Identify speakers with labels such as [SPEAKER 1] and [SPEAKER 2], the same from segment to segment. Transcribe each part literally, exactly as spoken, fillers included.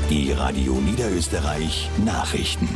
[SPEAKER 1] Die Radio Niederösterreich Nachrichten.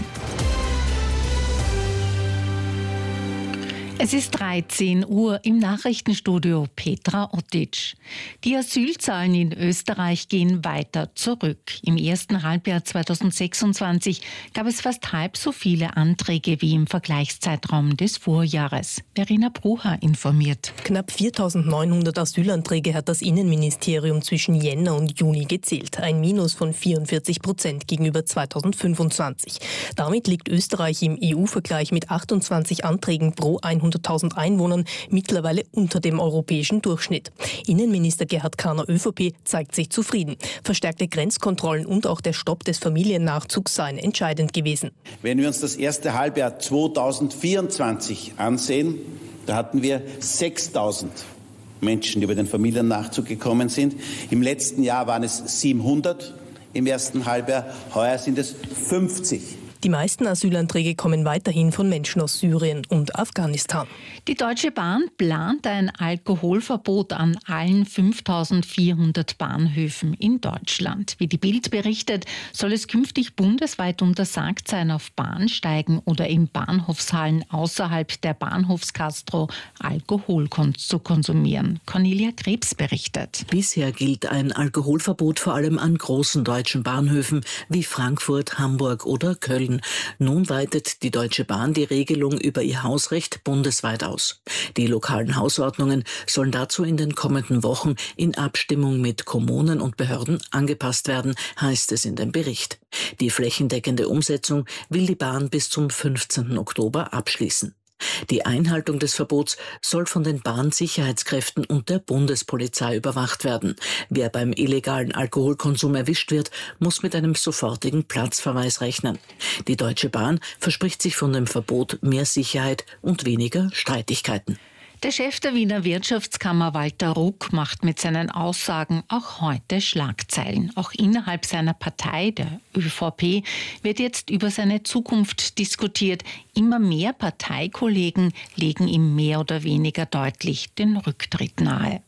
[SPEAKER 2] Es ist dreizehn Uhr im Nachrichtenstudio Petra Ottic. Die Asylzahlen in Österreich gehen weiter zurück. Im ersten Halbjahr zweitausendsechsundzwanzig gab es fast halb so viele Anträge wie im Vergleichszeitraum des Vorjahres. Verena Brucher informiert.
[SPEAKER 3] Knapp viertausendneunhundert Asylanträge hat das Innenministerium zwischen Jänner und Juni gezählt. Ein Minus von vierundvierzig Prozent gegenüber zweitausendfünfundzwanzig. Damit liegt Österreich im E U-Vergleich mit achtundzwanzig Anträgen pro hunderttausend Einwohnern mittlerweile unter dem europäischen Durchschnitt. Innenminister Gerhard Karner ÖVP zeigt sich zufrieden. Verstärkte Grenzkontrollen und auch der Stopp des Familiennachzugs seien entscheidend gewesen.
[SPEAKER 4] Wenn wir uns das erste Halbjahr zweitausendvierundzwanzig ansehen, da hatten wir sechstausend Menschen, die über den Familiennachzug gekommen sind. Im letzten Jahr waren es siebenhundert im ersten Halbjahr, heuer sind es fünfzig.
[SPEAKER 3] Die meisten Asylanträge kommen weiterhin von Menschen aus Syrien und Afghanistan.
[SPEAKER 2] Die Deutsche Bahn plant ein Alkoholverbot an allen fünftausendvierhundert Bahnhöfen in Deutschland. Wie die Bild berichtet, soll es künftig bundesweit untersagt sein, auf Bahnsteigen oder in Bahnhofshallen außerhalb der Bahnhofskastro Alkohol zu konsumieren. Cornelia Krebs berichtet.
[SPEAKER 5] Bisher gilt ein Alkoholverbot vor allem an großen deutschen Bahnhöfen wie Frankfurt, Hamburg oder Köln. Nun weitet die Deutsche Bahn die Regelung über ihr Hausrecht bundesweit aus. Die lokalen Hausordnungen sollen dazu in den kommenden Wochen in Abstimmung mit Kommunen und Behörden angepasst werden, heißt es in dem Bericht. Die flächendeckende Umsetzung will die Bahn bis zum fünfzehnten Oktober abschließen. Die Einhaltung des Verbots soll von den Bahnsicherheitskräften und der Bundespolizei überwacht werden. Wer beim illegalen Alkoholkonsum erwischt wird, muss mit einem sofortigen Platzverweis rechnen. Die Deutsche Bahn verspricht sich von dem Verbot mehr Sicherheit und weniger Streitigkeiten.
[SPEAKER 2] Der Chef der Wiener Wirtschaftskammer Walter Ruck macht mit seinen Aussagen auch heute Schlagzeilen. Auch innerhalb seiner Partei, der ÖVP, wird jetzt über seine Zukunft diskutiert. Immer mehr Parteikollegen legen ihm mehr oder weniger deutlich den Rücktritt nahe.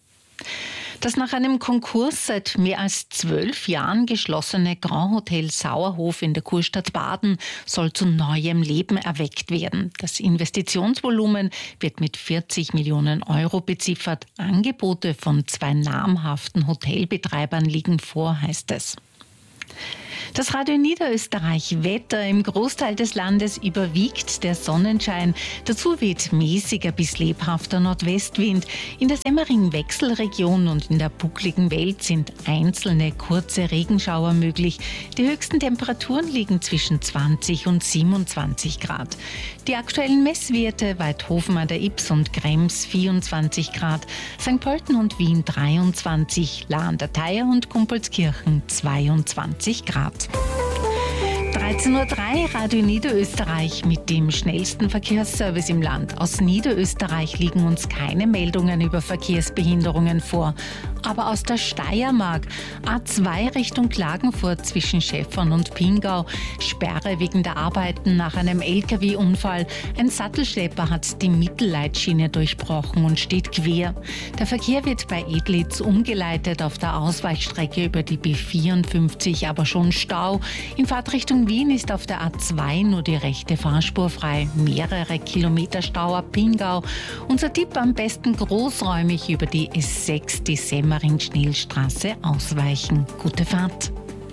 [SPEAKER 2] Das nach einem Konkurs seit mehr als zwölf Jahren geschlossene Grand Hotel Sauerhof in der Kurstadt Baden soll zu neuem Leben erweckt werden. Das Investitionsvolumen wird mit vierzig Millionen Euro beziffert. Angebote von zwei namhaften Hotelbetreibern liegen vor, heißt es. Das Radio Niederösterreich Wetter: Im Großteil des Landes überwiegt der Sonnenschein. Dazu weht mäßiger bis lebhafter Nordwestwind. In der Semmering-Wechselregion und in der buckligen Welt sind einzelne kurze Regenschauer möglich. Die höchsten Temperaturen liegen zwischen zwanzig und siebenundzwanzig Grad. Die aktuellen Messwerte: Weidhofen an der Ybbs und Krems vierundzwanzig Grad, Sankt Pölten und Wien dreiundzwanzig, Lahr an der Theier und Kumpelskirchen zweiundzwanzig Grad. dreizehn Uhr drei, Radio Niederösterreich mit dem schnellsten Verkehrsservice im Land. Aus Niederösterreich liegen uns keine Meldungen über Verkehrsbehinderungen vor. Aber aus der Steiermark: A zwei Richtung Klagenfurt zwischen Schäffern und Pingau. Sperre wegen der Arbeiten nach einem L K W-Unfall. Ein Sattelschlepper hat die Mittelleitschiene durchbrochen und steht quer. Der Verkehr wird bei Edlitz umgeleitet, auf der Ausweichstrecke über die B vierundfünfzig aber schon Stau. In Fahrtrichtung Wien ist auf der A zwei nur die rechte Fahrspur frei. Mehrere Kilometer Stau ab Pingau. Unser Tipp: am besten großräumig über die S sechs, die Semmering-Schnellstraße ausweichen. Gute Fahrt.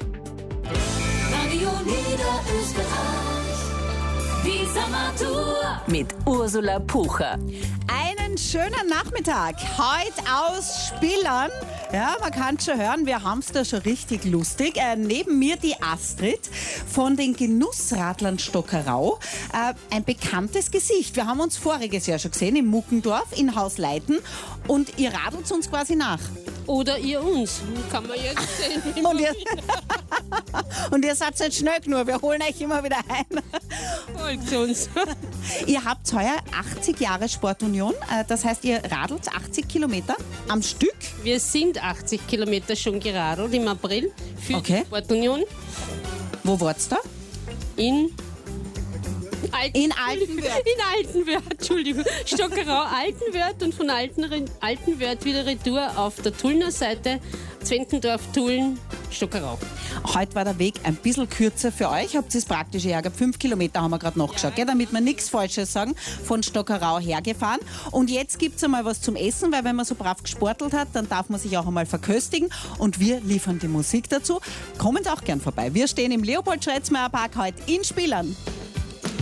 [SPEAKER 6] Radio Niederösterreich, die Sommertour
[SPEAKER 7] mit Ursula Pucher.
[SPEAKER 8] Einen schönen Nachmittag. Heute aus Spillern. Ja, man kann es schon hören, wir haben es da schon richtig lustig. Äh, neben mir die Astrid von den Genussradlern Stockerau. Äh, ein bekanntes Gesicht. Wir haben uns voriges Jahr schon gesehen im Muckendorf in Haus Leiten und ihr radelt uns quasi nach.
[SPEAKER 9] Oder ihr uns, kann man jetzt sehen.
[SPEAKER 8] Und ihr, und ihr seid nicht schnell genug, wir holen euch immer wieder ein.
[SPEAKER 9] Folgt uns.
[SPEAKER 8] Ihr habt heuer achtzig Jahre Sportunion, das heißt, ihr radelt achtzig Kilometer am Stück.
[SPEAKER 9] Wir sind achtzig Kilometer schon geradelt im April für
[SPEAKER 8] okay.
[SPEAKER 9] die Sportunion.
[SPEAKER 8] Wo wart's da?
[SPEAKER 9] In Alten,
[SPEAKER 8] in Altenwörth.
[SPEAKER 9] In Altenwörth, Entschuldigung. Stockerau, Altenwörth und von Alten, Altenwörth wieder Retour auf der Tullner Seite. Zwentendorf, Tulln, Stockerau.
[SPEAKER 8] Heute war der Weg ein bisschen kürzer für euch. Habt ihr es praktisch hergehabt? Fünf Kilometer haben wir gerade nachgeschaut, gell? Damit wir nichts Falsches sagen. Von Stockerau hergefahren. Und jetzt gibt es einmal was zum Essen, weil wenn man so brav gesportelt hat, dann darf man sich auch einmal verköstigen. Und wir liefern die Musik dazu. Kommt auch gern vorbei. Wir stehen im Leopold-Schretzmeier-Park heute in Spielern.